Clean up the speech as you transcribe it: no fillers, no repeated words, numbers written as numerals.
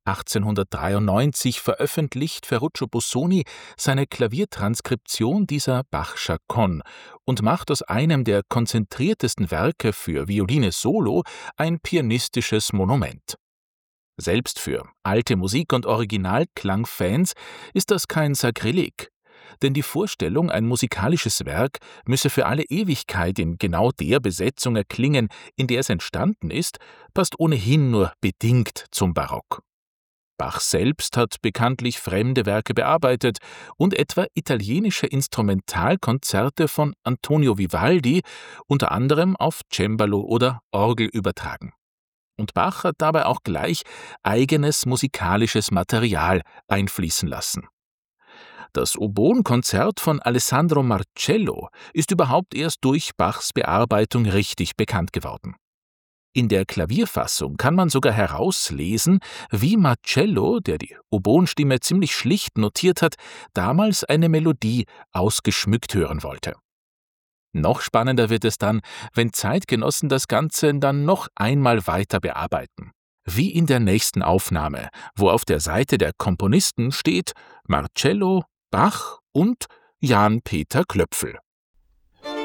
1893 veröffentlicht Ferruccio Busoni seine Klaviertranskription dieser Bach'scher Con und macht aus einem der konzentriertesten Werke für Violine solo ein pianistisches Monument. Selbst für alte Musik- und Originalklang-Fans ist das kein Sakrileg, denn die Vorstellung, ein musikalisches Werk müsse für alle Ewigkeit in genau der Besetzung erklingen, in der es entstanden ist, passt ohnehin nur bedingt zum Barock. Bach selbst hat bekanntlich fremde Werke bearbeitet und etwa italienische Instrumentalkonzerte von Antonio Vivaldi unter anderem auf Cembalo oder Orgel übertragen. Und Bach hat dabei auch gleich eigenes musikalisches Material einfließen lassen. Das Oboenkonzert von Alessandro Marcello ist überhaupt erst durch Bachs Bearbeitung richtig bekannt geworden. In der Klavierfassung kann man sogar herauslesen, wie Marcello, der die Oboenstimme ziemlich schlicht notiert hat, damals eine Melodie ausgeschmückt hören wollte. Noch spannender wird es dann, wenn Zeitgenossen das Ganze dann noch einmal weiter bearbeiten. Wie in der nächsten Aufnahme, wo auf der Seite der Komponisten steht Marcello, Bach und Jan Peter Klöpfel.